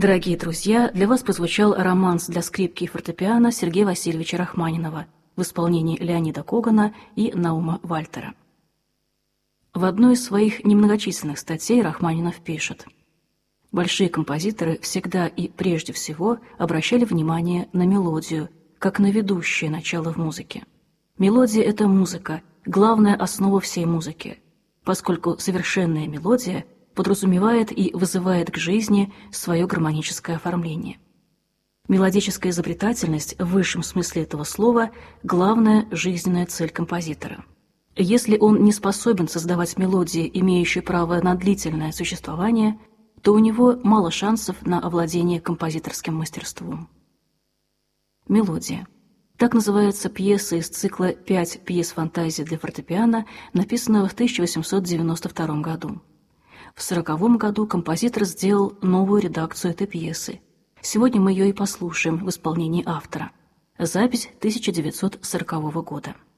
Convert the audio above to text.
Дорогие друзья, для вас прозвучал романс для скрипки и фортепиано Сергея Васильевича Рахманинова в исполнении Леонида Когана и Наума Вальтера. В одной из своих немногочисленных статей Рахманинов пишет: «Большие композиторы всегда и прежде всего обращали внимание на мелодию, как на ведущее начало в музыке. Мелодия – это музыка, главная основа всей музыки, поскольку совершенная мелодия подразумевает и вызывает к жизни свое гармоническое оформление. Мелодическая изобретательность в высшем смысле этого слова – главная жизненная цель композитора. Если он не способен создавать мелодии, имеющие право на длительное существование, то у него мало шансов на овладение композиторским мастерством». Мелодия. Так называется пьеса из цикла «5 пьес фантазии для фортепиано», написанного в 1892 году. В 1940 году композитор сделал новую редакцию этой пьесы. Сегодня мы ее и послушаем в исполнении автора. Запись 1940 года.